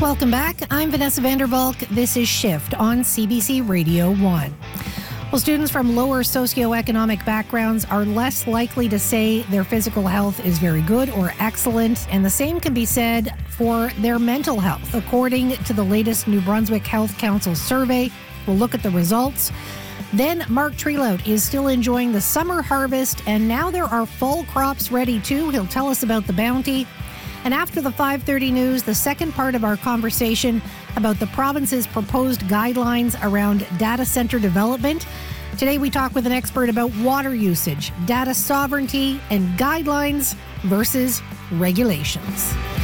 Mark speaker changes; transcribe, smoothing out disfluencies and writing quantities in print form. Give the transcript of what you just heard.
Speaker 1: Welcome back. I'm Vanessa Vanderbalk. This is Shift on CBC Radio 1. Well, students from lower socioeconomic backgrounds are less likely to say their physical health is very good or excellent, and the same can be said for their mental health. According to the latest New Brunswick Health Council survey, we'll look at the results. Then Mark Trelout is still enjoying the summer harvest, and now there are fall crops ready too. He'll tell us about the bounty. And after the 5:30 news, the second part of our conversation about the province's proposed guidelines around data center development. Today we talk with an expert about water usage, data sovereignty, and guidelines versus regulations.